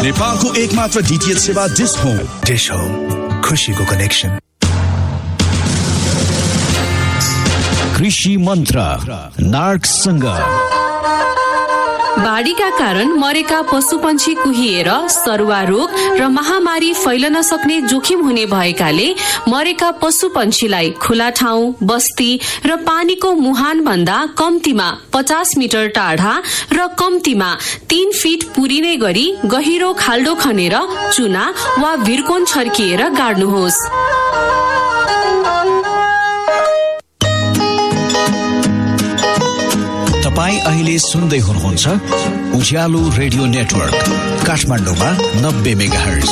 नेपालको एकमात्र डीटीएच सेवा डिश होम। डिश होम, खुशीको कनेक्सन। कृषि मन्त्र नार्कसँग। बाढीका कारण मरेका पशुपन्छी कुहिएर सरुवा रोग र महामारी फैलन सक्ने जोखिम हुने भएकाले मरेका पशुपन्छीलाई खुला ठाउँ, बस्ती र पानीको मुहान भन्दा कम्तीमा 50 मिटर टाढा र कम्तीमा 3 फिट पुरिने गरी गहिरो खाल्डो खनेर चुना वा भिरकोन छर्किएर गाड्नुहोस्। तपाईं अहिले सुन्दै हुनुहुन्छ उज्यालो रेडियो नेटवर्क काठमाडौँमा 90 मेगाहर्ज।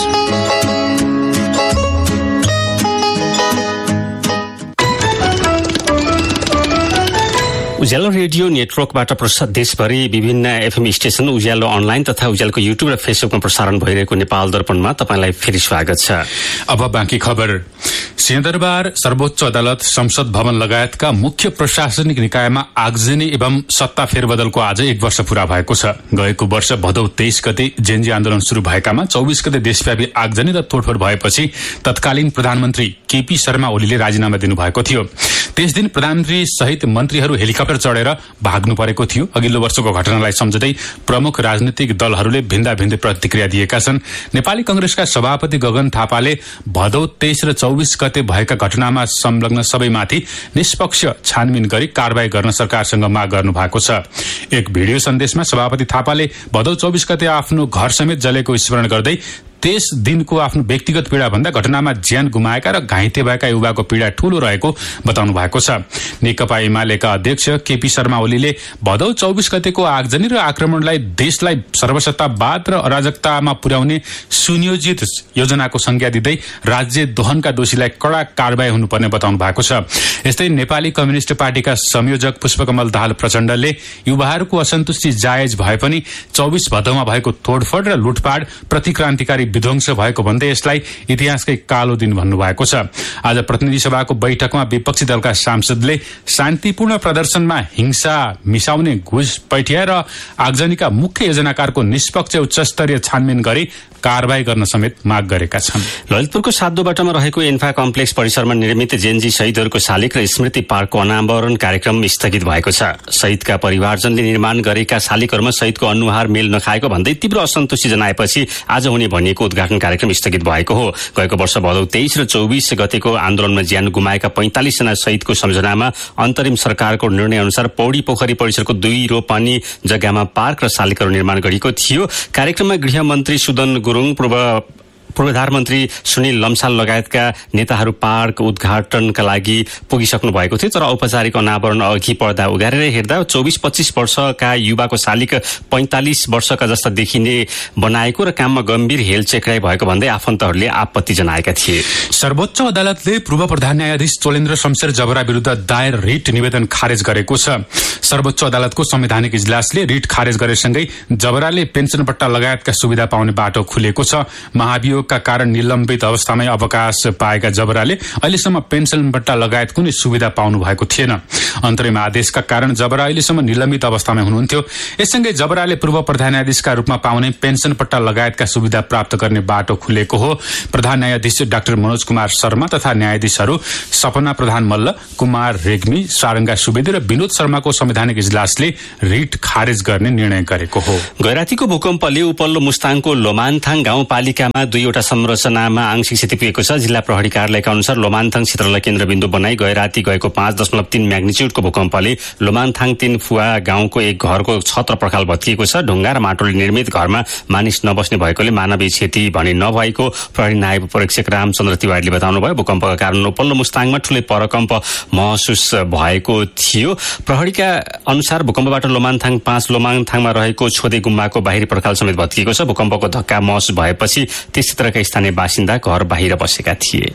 उज्यालो रेडियो नेटवर्कबाट देशभरि विभिन्न एफएम स्टेशन, उज्यालो अनलाइन तथा उज्यालोको युट्युब र फेसबुकमा प्रसारण भइरहेको नेपाल दर्पणमा तपाईलाई फेरि स्वागत छ। अब बाँकी खबर। सिंहदरबार, सर्वोच्च अदालत, संसद भवन लगायतका मुख्य प्रशासनिक निकायमा आगजनी एवं सत्ता फेरबदलको आज 1 वर्ष पूरा भएको छ। गएको वर्ष भदौ 23 गते जेनजी आन्दोलन शुरू भएकामा 24 गते देशव्यापी आगजनी र तोडफोड भएपछि तत्कालीन प्रधानमन्त्री केपी शर्मा ओलीले राजीनामा दिनुभएको थियो। त्यस दिन प्रधानमन्त्री सहित मन्त्रीहरू हेलिकप्टर चढेर भाग्नु परेको थियो। अघिल्लो वर्षको घटनालाई सम्झँदै प्रमुख राजनीतिक दलहरूले भिन्दा भिन्दै प्रतिक्रिया दिएका छन्। नेपाली कंग्रेसका सभापति गगन थापाले भदौ 23 र 24 गते भएका घटनामा संलग्न सबैमाथि निष्पक्ष छानबिन गरी कारबाही गर्न सरकारसँग माग गर्नु भएको छ। एक भिडियो सन्देशमा सभापति थापाले भदौ 24 गते आफ्नो घर समेत जलेको स्मरण गर्दै त्यस दिनको आफ्नो व्यक्तिगत पीडा भन्दा घटनामा ज्यान गुमाएका र घाइते भएका युवाको पीडा ठूलो रहेको बताउनु भएको छ। नेकपा एमालेका अध्यक्ष केपी शर्मा ओलीले भदौ 24 गतेको आगजनी र आक्रमणलाई देशलाई सर्वसत्तावाद र अराजकतामा पुर्याउने सुनियोजित योजनाको संज्ञा दिँदै राज्य दोहनका दोषीलाई कड़ा कारबाही हुनुपर्ने बताउनु भएको छ। यस्तै नेपाली कम्युनिष्ट पार्टीका संयोजक पुष्पकमल दाहाल प्रचण्डले युवाहरूको असन्तुष्टि जायज भए पनि 24 भदौमा भएको तोडफोड र लुटपाट प्रतिक्रान्तिकारी विध्वंस भएको भन्दै यसलाई इतिहासकै कालो दिन भन्नुभएको छ। आज प्रतिनिधि सभाको बैठकमा विपक्षी दलका सांसदले शान्तिपूर्ण प्रदर्शनमा हिंसा मिसाउने घुसपैठिया र आगजनीका मुख्य योजनाकारको निष्पक्ष उच्चस्तरीय छानबिन गरी कारबाही गर्न समेत माग गरेका छन्। ललितपुरको सातदोबाटामा रहेको एन्फा कम्प्लेक्स परिसरमा निर्मित जेनजी शहीदहरूको शालिग र स्मृति पार्कको अनावरण कार्यक्रम स्थगित भएको छ। शहीदका परिवारजनले निर्माण गरेका शालिगहरूमा शहीदको अनुहार मेल नखाएको भन्दै तीव्र असन्तुष्टि जनाएपछि आज हुने भनिएको उद्घाटन कार्यक्रम स्थगित भएको हो। गएको वर्ष भदौ 23 र 24 गतेको आन्दोलनमा ज्यान गुमाएका 45 जना शहीदको सम्झनामा अन्तरिम सरकारको निर्णय अनुसार पौडी पोखरी परिसरको 2 रोपनी जग्गामा पार्क र शालिगहरू निर्माण गरिएको थियो। कार्यक्रममा गृहमन्त्री सुदन गुरुङ, पूर्वधारमन्त्री सुनिल लम्साल लगायतका नेताहरू पार्क उद्घाटनका लागि पुगिसक्नु भएको थियो। तर औपचारिक अनावरण अघि पर्दा उगारेर हेर्दा 24-25 वर्षका युवाको शालिग 45 वर्षका जस्ता देखिने बनाएको र काममा गम्भीर हेलचेक्राइ भएको भन्दै आफन्तहरूले आपत्ति जनाएका थिए। सर्वोच्च अदालतले पूर्व प्रधान न्यायाधीश चोलेन्द्र शमशेर जबरा विरुद्ध दायर रिट निवेदन खारेज गरेको छ। सर्वोच्च अदालतको संवैधानिक इजलासले रिट खारेज गरेसँगै जबराले पेन्सन पट्टा लगायतका सुविधा पाउने बाटो खुलेको छ। महाभियोगका कारण निलम्बित अवस्थामै अवकाश पाएका जबराले अहिलेसम्म पेन्सन पट्टा लगायत कुनै सुविधा पाउनु भएको थिएन। अन्तरिम आदेशका कारण जबरा अहिलेसम्म निलम्बित अवस्थामै हुनुहुन्थ्यो। यससँगै जबराले पूर्व प्रधान न्यायाधीशका रूपमा पाउने पेन्सन पट्टा लगायतका सुविधा प्राप्त गर्ने बाटो खुलेको हो। प्रधान न्यायाधीश डाक्टर मनोज कुमार शर्मा तथा न्यायाधीशहरू सपना प्रधान मल्ल, कुमार रेग्मी, सारंगा सुवेदी र विनोद शर्माको संवैधानिक इजलासले रिट खारेज गर्ने निर्णय गरेको हो। गैरातीको भूकम्पले उपल्लो मुस्ताङको लोमानथाङ गाउँपालिकामा 2वटा संरचनामा आंशिक क्षति पुगेको छ। जिल्ला प्रहरी कार्यालयका अनुसार लोमानथाङ क्षेत्रलाई केन्द्रबिन्दु बनाई गैराती गएको 5.3 म्याग्निच्युडको भूकम्पले लोमानथाङ 3 फुवा गाउँको एक घरको छत र पर्खाल भत्किएको छ। ढुङ्गा र माटोले निर्मित घरमा मानिस नबस्ने भएकोले मानवीय क्षति भने नभएको प्रहरी नायब परीक्षक रामचन्द्र तिवारीले बताउनुभयो। भूकम्पका कारण उपल्लो मुस्ताङमा ठूलै परकम्प महसुस भएको थियो। प्रहरीका अनुसार भूकम्पबाट लोमानथाङ 5 लोमानथाङमा रहेको छोदे गुम्बाको बाहिरी पर्खाल समेत भत्किएको छ। भूकम्पको धक्का महसुस भएपछि त्यस क्षेत्रका स्थानीय बासिन्दा घर बाहिर बसेका थिए।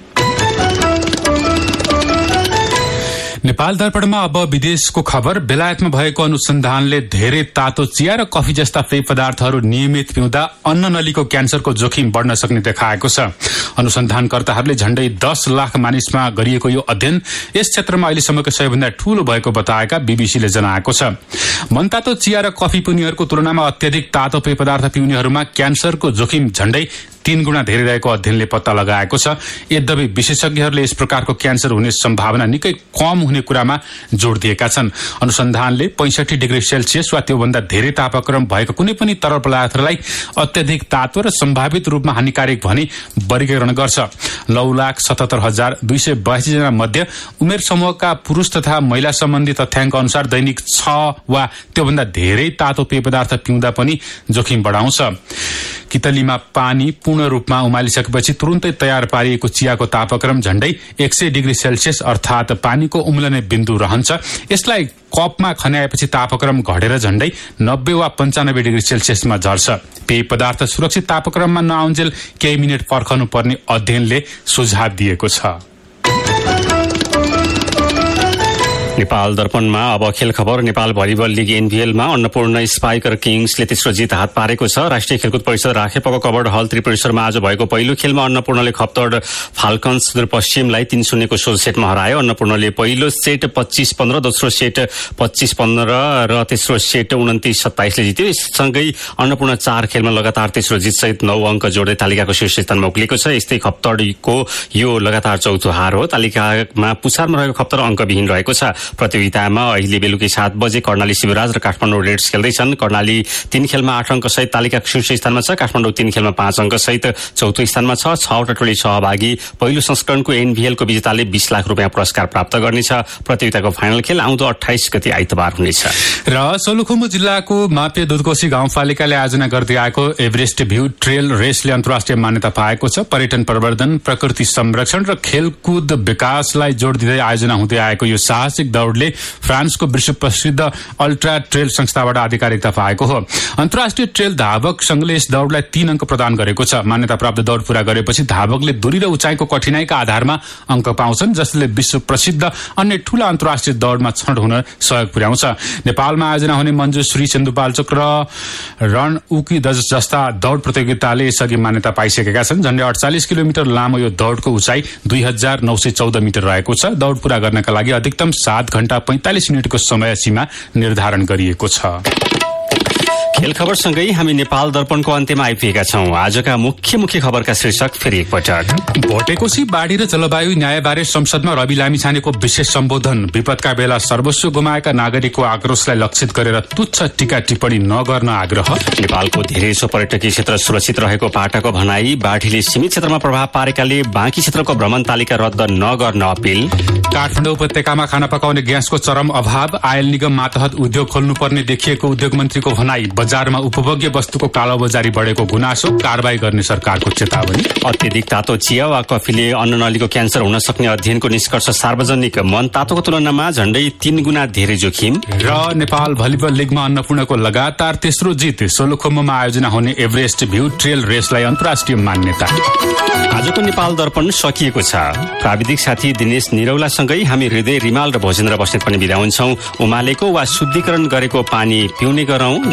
नेपाल दर्पणमा अब विदेशको खबर। बेलायतमा भएको अनुसन्धानले धेरै तातो चिया र कफी जस्ता पेय पदार्थहरू नियमित पिउँदा अन्न नलीको क्यान्सरको जोखिम बढ्न सक्ने देखाएको छ। अनुसन्धानकर्ताहरूले झण्डै 10 लाख मानिसमा गरिएको यो अध्ययन यस क्षेत्रमा अहिलेसम्मको सबैभन्दा ठूलो भएको बताएका बीबीसीले जनाएको छ। मनतातो चिया र कफी पिउनेहरूको तुलनामा अत्यधिक तातो पेय पदार्थ पिउनेहरूमा क्यान्सरको जोखिम झण्डै 3 गुणा धेरै रहेको अध्ययनले पत्ता लगाएको छ। यद्यपि विशेषज्ञहरूले यस प्रकारको क्यान्सर हुने सम्भावना निकै कम हुने कुरामा जोड़ दिएका छन्। अनुसन्धानले 65 डिग्री सेल्सियस वा त्योभन्दा धेरै तापक्रम भएको कुनै पनि तरल पदार्थलाई अत्यधिक तातो र सम्भावित रूपमा हानिकारक भनी वर्गीकरण गर्छ। 9,77,282 जना मध्ये उमेर समूहका पुरुष तथा महिला सम्बन्धी तथ्याङ्क अनुसार दैनिक 6 वा त्योभन्दा धेरै तातो पेय पदार्थ पिउँदा पनि जोखिम बढाउँछ। कितलीमा पानी पूर्ण रूपमा उमालिसकेपछि तुरुन्तै तयार पारिएको चियाको तापक्रम झण्डै 100 डिग्री सेल्सियस अर्थात पानीको उम्लने बिन्दु रहन्छ। यसलाई कपमा खन्याएपछि तापक्रम घटेर झण्डै 90 वा 95 डिग्री सेल्सियसमा झर्छ। पेय पदार्थ सुरक्षित तापक्रममा नआउन्जेल केही मिनट पर्खनु पर्ने अध्ययनले सुझाव दिएको छ। नेपाल दर्पणमा अब खेल खबर। Nepal volleyball league एनभीएलमा Annapurna spiker किङ्सले तेस्रो जित हात पारेको छ। राष्ट्रिय खेलकुद परिषद राखेपको कवर्ड हल त्रिपुरेश्वरमा आज भएको पहिलो खेलमा अन्नपूर्णले खप्तड फाल्कन्स सुदूरपश्चिमलाई 3-0 को सोझ सेटमा हरायो। अन्नपूर्णले पहिलो सेट 25-15, दोस्रो सेट 25-15 र तेस्रो सेट 29-27 ले जित्यो। यससँगै अन्नपूर्ण 4 खेलमा लगातार तेस्रो जितसहित 9 अङ्क जोड्दै तालिकाको शीर्ष स्थानमा उक्लिएको छ। यस्तै खप्तडको यो लगातार चौथो हार हो। तालिकामा पुछारमा रहेको खप्तड अङ्कविहीन रहेको छ। प्रतियोगितामा अहिले बेलुकी 7 बजे कर्णाली शिवराज र काठमाडौँ रेड्स खेल्दैछन्। कर्णाली 3 खेलमा 8 अङ्क सहित तालिकाको शीर्ष स्थानमा छ। काठमाडौँ 3 खेलमा 5 अङ्क सहित चौथो स्थानमा छ। 6वटा टोली सहभागी पहिलो संस्करणको एनभीएलको विजेताले 20 लाख रुपियाँ पुरस्कार प्राप्त गर्नेछ। प्रतियोगिताको फाइनल खेल आउँदो 28 गते आइतबार हुनेछ। र सोलुखुम्बु जिल्लाको मापे दुधकोशी गाउँपालिकाले आयोजना गर्दै आएको एभरेस्ट भ्यू ट्रेल रेसले अन्तर्राष्ट्रिय मान्यता पाएको छ। पर्यटन प्रवर्धन, प्रकृति संरक्षण र खेलकुद विकासलाई जोड़ दिँदै आयोजना हुँदै आएको यो साहसिक दौड़ले फ्रान्सको विश्व प्रसिद्ध अल्ट्रा ट्रेल संस्थाबाट आधिकारिकता पाएको हो। अन्तर्राष्ट्रिय ट्रेल धावक संघले यस दौड़लाई 3 अङ्क प्रदान गरेको छ। मान्यता प्राप्त दौड़ पूरा गरेपछि धावकले दूरी र उचाइको कठिनाईका आधारमा अङ्क पाउँछन्, जसले विश्व प्रसिद्ध अन्य ठूला अन्तर्राष्ट्रिय दौड़मा छनौट हुन सहयोग पुर्याउँछ। नेपालमा आयोजना हुने मञ्जुश्री सिन्धुपाल्चोक र रण उकी जस्ता दौड़ प्रतियोगिताले यसअघि मान्यता पाइसकेका छन्। झण्डै 48 किलोमिटर लामो यो दौड़को उचाइ 2914 मिटर रहेको छ। दौड़ पूरा गर्नका लागि अधिकतम 7 घण्टा 45 मिनटको समय सीमा निर्धारण गरिएको छ। खेल खबरसँगै हामी नेपाल दर्पणको अन्त्यमा आइपुगेका छौं। आजका मुख्य खबरका शीर्षक फेरि एकपटक। भोटेकोशी बाढ़ी र जलवायु न्यायबारे संसदमा रवि लामिछानेको विशेष सम्बोधन। विपदका बेला सर्वस्व गुमाएका नागरिकको आक्रोशलाई लक्षित गरेर तुच्छ टीका टिप्पणी नगर्न आग्रह। नेपालको धेरैजसो पर्यटकीय क्षेत्र सुरक्षित रहेको पाटाको भनाई। बाढ़ीले सीमित क्षेत्रमा प्रभाव पारेकाले बाँकी क्षेत्रको भ्रमण तालिका रद्द नगर्न अपील। काठमाडौँ उपत्यकामा खाना पकाउने ग्यासको चरम अभाव। आयल निगम मातहत उद्योग खोल्नुपर्ने देखिएको उद्योग मन्त्रीको भनाई। बजारमा उपभोग्य वस्तुको कालोबजारी बढेको गुनासो, कारबाही गर्ने सरकारको चेतावनी। अत्यधिक तातो चिया वा कफीले अन्ननलीको क्यान्सर हुन सक्ने अध्ययनको निष्कर्ष सार्वजनिक। मन तातोको तुलनामा झण्डै 3 गुणा धेरै जोखिम। र नेपाल भलिबल लिगमा अन्नपूर्णको लगातार तेस्रो जित। सोलुखुम्बुमा आयोजना हुने एभरेस्ट भ्यू ट्रेल रेसलाई अन्तर्राष्ट्रिय मान्यता। आजको नेपाल दर्पण सकिएको छ। प्राविधिक साथी दिनेश निरौलासँगै हामी हृदय रिमाल र भोजेन्द्र बस्नेत पनि बिदा हुन्छौं। उमालेको वा शुद्धिकरण गरेको पानी पिउने गरौं।